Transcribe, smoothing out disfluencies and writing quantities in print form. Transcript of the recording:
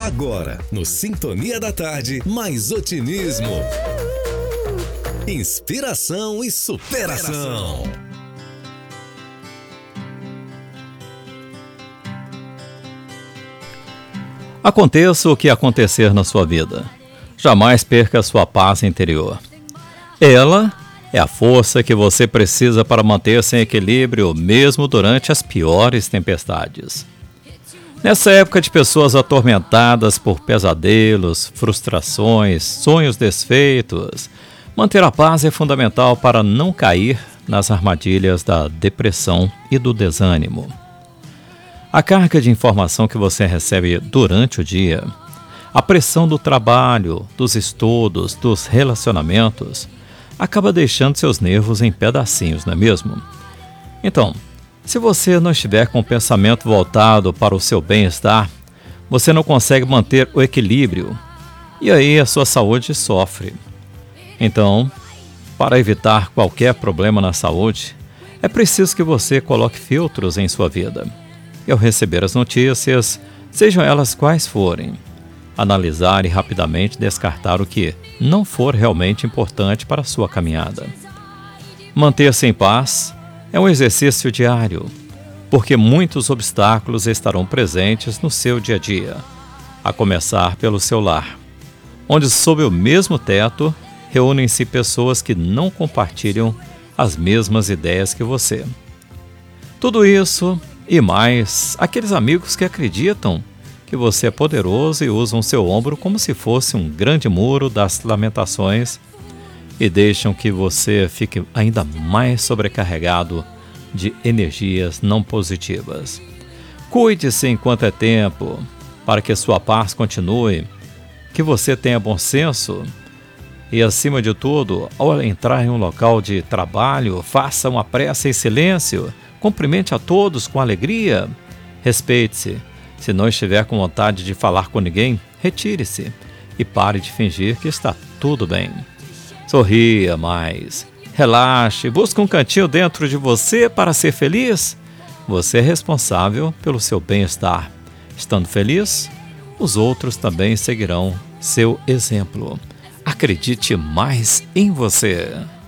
Agora, no Sintonia da Tarde, mais otimismo, inspiração e superação. Aconteça o que acontecer na sua vida, jamais perca a sua paz interior. Ela é a força que você precisa para manter-se em equilíbrio mesmo durante as piores tempestades. Nessa época de pessoas atormentadas por pesadelos, frustrações, sonhos desfeitos, manter a paz é fundamental para não cair nas armadilhas da depressão e do desânimo. A carga de informação que você recebe durante o dia, a pressão do trabalho, dos estudos, dos relacionamentos, acaba deixando seus nervos em pedacinhos, não é mesmo? Então, se você não estiver com o pensamento voltado para o seu bem-estar, você não consegue manter o equilíbrio e aí a sua saúde sofre. Então, para evitar qualquer problema na saúde, é preciso que você coloque filtros em sua vida. E ao receber as notícias, sejam elas quais forem, analisar e rapidamente descartar o que não for realmente importante para a sua caminhada. Manter-se em paz é um exercício diário, porque muitos obstáculos estarão presentes no seu dia a dia, a começar pelo seu lar, onde sob o mesmo teto reúnem-se pessoas que não compartilham as mesmas ideias que você. Tudo isso e mais, aqueles amigos que acreditam que você é poderoso e usam seu ombro como se fosse um grande muro das lamentações e deixam que você fique ainda mais sobrecarregado de energias não positivas. Cuide-se enquanto é tempo, para que sua paz continue, que você tenha bom senso e, acima de tudo, ao entrar em um local de trabalho, faça uma prece em silêncio. Cumprimente a todos com alegria. Respeite-se. Se não estiver com vontade de falar com ninguém, retire-se e pare de fingir que está tudo bem. Sorria mais. Relaxe. Busque um cantinho dentro de você para ser feliz. Você é responsável pelo seu bem-estar. Estando feliz, os outros também seguirão seu exemplo. Acredite mais em você.